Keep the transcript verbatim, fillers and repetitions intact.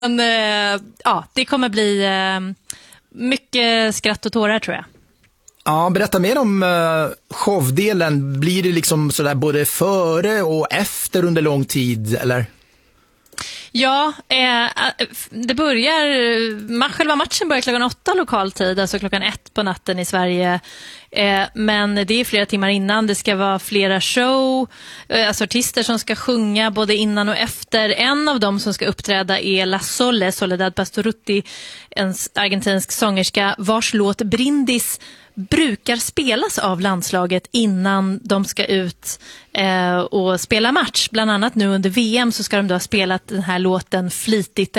Men, eh, ja, det kommer bli eh, mycket skratt och tårar, tror jag. Ja, berätta mer om uh, showdelen. Blir det liksom sådär både före och efter under lång tid, eller? Ja, eh, det börjar, själva matchen börjar klockan åtta lokal tid, alltså klockan ett på natten i Sverige. Eh, men det är flera timmar innan, det ska vara flera show, eh, alltså artister som ska sjunga både innan och efter. En av dem som ska uppträda är La Sole, Soledad Pastorutti, en argentinsk sångerska vars låt Brindis brukar spelas av landslaget innan de ska ut eh, och spela match. Bland annat nu under V M så ska de då ha spelat den här låten flitigt